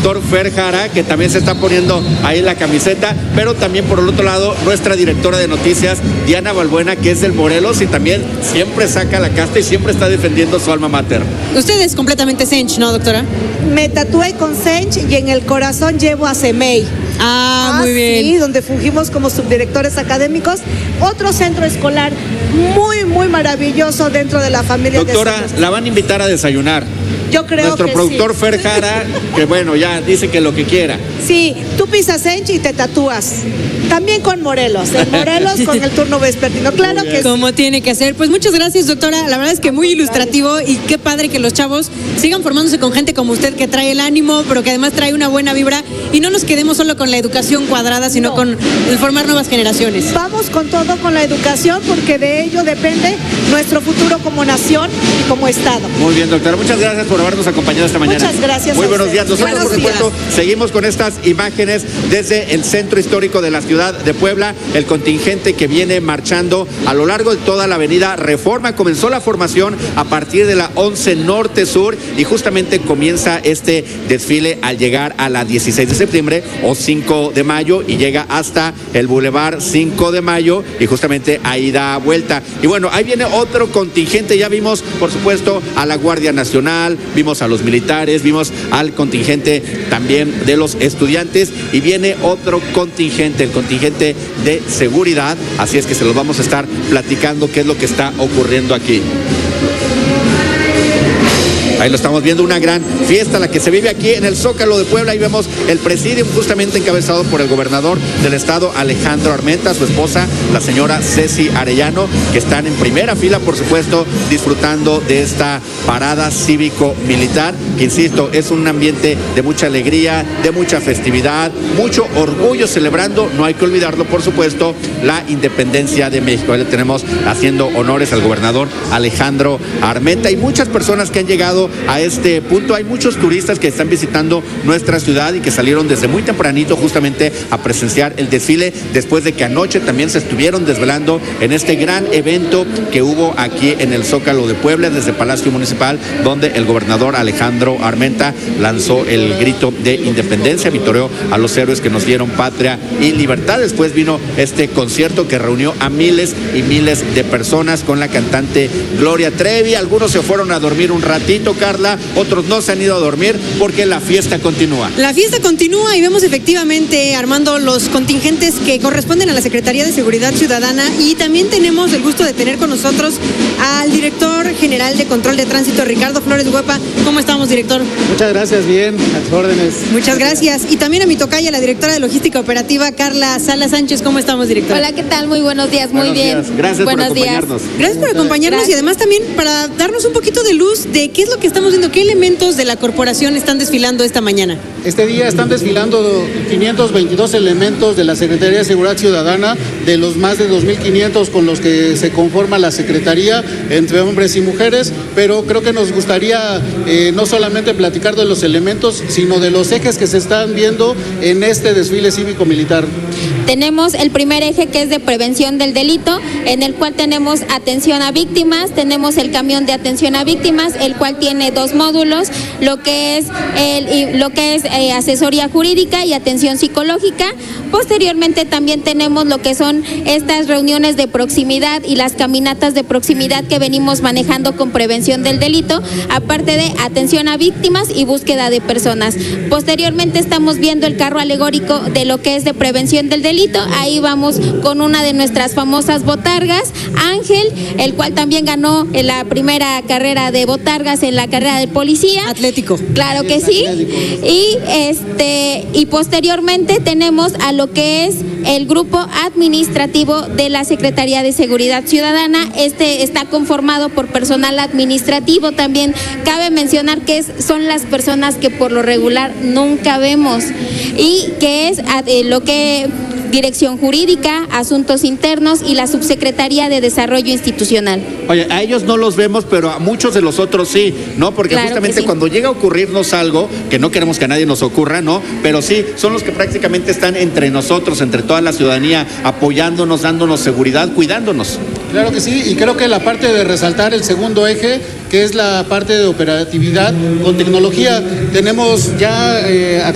doctor Fer Jara, que también se está poniendo ahí la camiseta, pero también por el otro lado nuestra directora de noticias, Diana Balbuena, que es del Morelos y también siempre saca la casta y siempre está defendiendo su alma mater. Usted es completamente Sench, ¿no, doctora? Me tatué con Sench y en el corazón llevo a CEMEI. Muy bien. Sí, donde fungimos como subdirectores académicos. Otro centro escolar muy maravilloso dentro de la familia. Doctora, la van a invitar a desayunar. Yo creo Nuestro que productor sí. Fer Jara, que bueno, ya dice que lo que quiera. Sí, tú pisas Sench y te tatúas. También con Morelos. En Morelos con el turno vespertino. Claro que sí. Como tiene que ser. Pues muchas gracias, doctora. La verdad es que muy ilustrativo y qué padre que los chavos sigan formándose con gente como usted que trae el ánimo, pero que además trae una buena vibra y no nos quedemos solo con la educación cuadrada, sino con formar nuevas generaciones. Vamos con todo con la educación porque de ello depende nuestro futuro como nación y como Estado. Muy bien, doctora. Muchas gracias por habernos acompañado esta mañana. Muchas gracias. Muy buenos días. Nosotros, Buenos por supuesto, seguimos con estas imágenes desde el centro histórico de la ciudad de Puebla. El contingente que viene marchando a lo largo de toda la avenida Reforma. Comenzó la formación a partir de la 11 Norte Sur y justamente comienza este desfile al llegar a la 16 de septiembre o 5 de mayo y llega hasta el Boulevard 5 de mayo y justamente ahí da vuelta. Y bueno, ahí viene otro contingente. Ya vimos, por supuesto, a la Guardia Nacional, vimos a los militares, vimos al contingente también de los estudiantes y viene otro contingente, el contingente de seguridad. Así es que se los vamos a estar platicando qué es lo que está ocurriendo aquí. Ahí lo estamos viendo, una gran fiesta la que se vive aquí en el Zócalo de Puebla. Ahí vemos el presidium justamente encabezado por el gobernador del estado, Alejandro Armenta, su esposa, la señora Ceci Arellano, que están en primera fila, por supuesto, disfrutando de esta parada cívico-militar, que insisto, es un ambiente de mucha alegría, de mucha festividad, mucho orgullo celebrando, no hay que olvidarlo, por supuesto, la independencia de México. Ahí le tenemos haciendo honores al gobernador Alejandro Armenta y muchas personas que han llegado a este punto. Hay muchos turistas que están visitando nuestra ciudad y que salieron desde muy tempranito justamente a presenciar el desfile después de que anoche también se estuvieron desvelando en este gran evento que hubo aquí en el Zócalo de Puebla desde Palacio Municipal, donde el gobernador Alejandro Armenta lanzó el grito de independencia, vitoreó a los héroes que nos dieron patria y libertad. Después vino este concierto que reunió a miles y miles de personas con la cantante Gloria Trevi. Algunos se fueron a dormir un ratito, Carla, otros no se han ido a dormir porque la fiesta continúa. La fiesta continúa y vemos efectivamente, Armando, los contingentes que corresponden a la Secretaría de Seguridad Ciudadana y también tenemos el gusto de tener con nosotros al director general de Control de Tránsito, Ricardo Flores Huepa. ¿Cómo estamos, director? Muchas gracias, bien, a tus órdenes. Muchas gracias. Y también a mi tocaya, la directora de Logística Operativa, Carla Sala Sánchez. ¿Cómo estamos, director? Hola, ¿qué tal? Muy buenos días, muy bien. Gracias buenos por acompañarnos. Gracias por acompañarnos y además también para darnos un poquito de luz de qué es lo que estamos viendo, qué elementos de la corporación están desfilando esta mañana. Este día están desfilando 522 elementos de la Secretaría de Seguridad Ciudadana, de los más de 2.500 con los que se conforma la Secretaría, entre hombres y mujeres, pero creo que nos gustaría no solamente platicar de los elementos, sino de los ejes que se están viendo en este desfile cívico-militar. Tenemos el primer eje que es de prevención del delito, en el cual tenemos atención a víctimas, tenemos el camión de atención a víctimas, el cual tiene dos módulos, lo que es asesoría jurídica y atención psicológica. Posteriormente también tenemos lo que son estas reuniones de proximidad y las caminatas de proximidad que venimos manejando con prevención del delito, aparte de atención a víctimas y búsqueda de personas. Posteriormente estamos viendo el carro alegórico de lo que es de prevención del delito. Ahí vamos con una de nuestras famosas botargas, Ángel, el cual también ganó en la primera carrera de botargas en la carrera de policía. Atlético. Claro que sí. Y posteriormente tenemos a lo que es el grupo administrativo de la Secretaría de Seguridad Ciudadana. Este está conformado por personal administrativo. También cabe mencionar que son las personas que por lo regular nunca vemos y que es lo que Dirección Jurídica, Asuntos Internos y la Subsecretaría de Desarrollo Institucional. Oye, a ellos no los vemos, pero a muchos de los otros sí, ¿no? Porque claro, justamente sí. Cuando llega a ocurrirnos algo, que no queremos que a nadie nos ocurra, ¿no? Pero sí, son los que prácticamente están entre nosotros, entre toda la ciudadanía, apoyándonos, dándonos seguridad, cuidándonos. Claro que sí, y creo que la parte de resaltar el segundo eje, que es la parte de operatividad con tecnología, tenemos ya